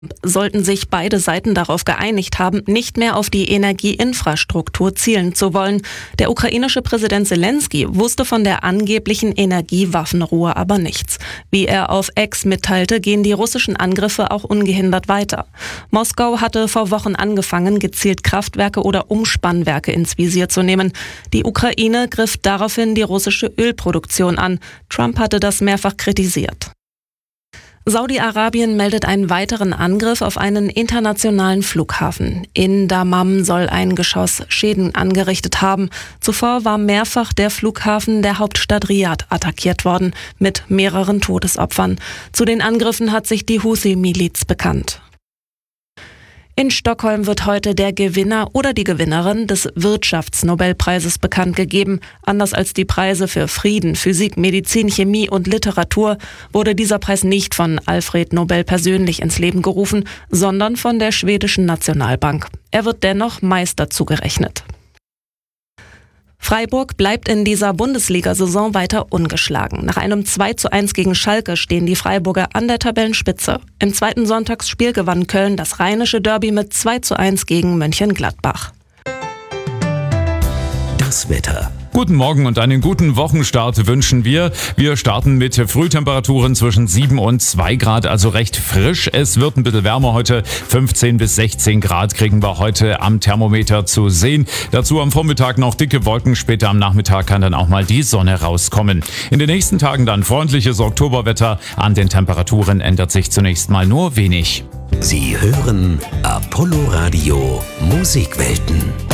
Sollten sich beide Seiten darauf geeinigt haben, nicht mehr auf die Energieinfrastruktur zielen zu wollen. Der ukrainische Präsident Zelensky wusste von der angeblichen Energiewaffenruhe aber nichts. Wie er auf X mitteilte, gehen die russischen Angriffe auch ungehindert weiter. Moskau hatte vor Wochen angefangen, gezielt Kraftwerke oder Umspannwerke ins Visier zu nehmen. Die Ukraine griff daraufhin die russische Ölproduktion an. Trump hatte das mehrfach kritisiert. Saudi-Arabien meldet einen weiteren Angriff auf einen internationalen Flughafen. In Dammam soll ein Geschoss Schäden angerichtet haben. Zuvor war mehrfach der Flughafen der Hauptstadt Riad attackiert worden, mit mehreren Todesopfern. Zu den Angriffen hat sich die Husi-Miliz bekannt. In Stockholm wird heute der Gewinner oder die Gewinnerin des Wirtschaftsnobelpreises bekannt gegeben. Anders als die Preise für Frieden, Physik, Medizin, Chemie und Literatur wurde dieser Preis nicht von Alfred Nobel persönlich ins Leben gerufen, sondern von der schwedischen Nationalbank. Er wird dennoch Meister zugerechnet. Freiburg bleibt in dieser Bundesliga-Saison weiter ungeschlagen. Nach einem 2:1 gegen Schalke stehen die Freiburger an der Tabellenspitze. Im zweiten Sonntagsspiel gewann Köln das rheinische Derby mit 2:1 gegen Mönchengladbach. Das Wetter. Guten Morgen und einen guten Wochenstart wünschen wir. Wir starten mit Frühtemperaturen zwischen 7 und 2 Grad, also recht frisch. Es wird ein bisschen wärmer heute. 15 bis 16 Grad kriegen wir heute am Thermometer zu sehen. Dazu am Vormittag noch dicke Wolken. Später am Nachmittag kann dann auch mal die Sonne rauskommen. In den nächsten Tagen dann freundliches Oktoberwetter. An den Temperaturen ändert sich zunächst mal nur wenig. Sie hören Apollo Radio Musikwelten.